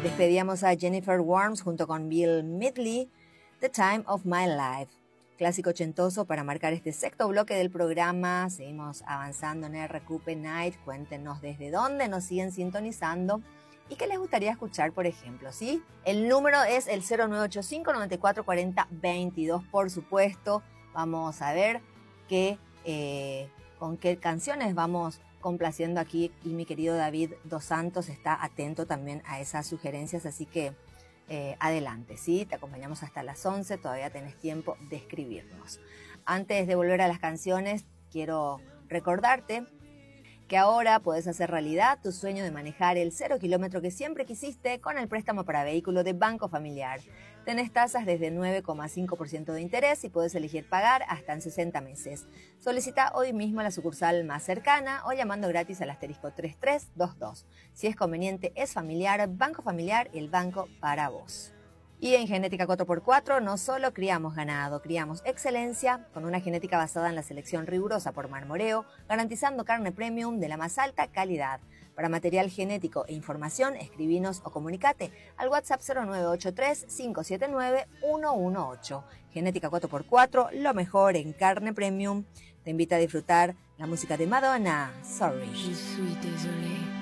Despedíamos a Jennifer Warnes junto con Bill Medley, The Time of My Life. Clásico ochentoso para marcar este sexto bloque del programa. Seguimos avanzando en RQP Night. Cuéntenos desde dónde nos siguen sintonizando y qué les gustaría escuchar, por ejemplo, ¿sí? El número es el 0985-9440-22, por supuesto. Vamos a ver con qué canciones vamos complaciendo aquí, y mi querido David Dos Santos está atento también a esas sugerencias, así que adelante, ¿sí? Te acompañamos hasta las 11, todavía tenés tiempo de escribirnos. Antes de volver a las canciones, quiero recordarte que ahora puedes hacer realidad tu sueño de manejar el 0 kilómetro que siempre quisiste con el préstamo para vehículo de Banco Familiar. Tenés tasas desde 9,5% de interés y puedes elegir pagar hasta en 60 meses. Solicita hoy mismo a la sucursal más cercana o llamando gratis al asterisco 3322. Si es conveniente, es familiar, Banco Familiar, el banco para vos. Y en Genética 4x4 no solo criamos ganado, criamos excelencia con una genética basada en la selección rigurosa por Marmoreo, garantizando carne premium de la más alta calidad. Para material genético e información, escribinos o comunicate al WhatsApp 0983-579-118. Genética 4x4, lo mejor en carne premium. Te invita a disfrutar la música de Madonna, Sorry. Je suis désolée.